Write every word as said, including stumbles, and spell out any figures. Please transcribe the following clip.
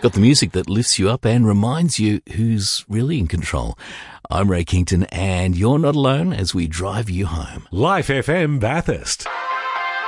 Got the music that lifts you up and reminds you who's really in control. I'm Ray Kington, and you're not alone as we drive you home. Life F M Bathurst.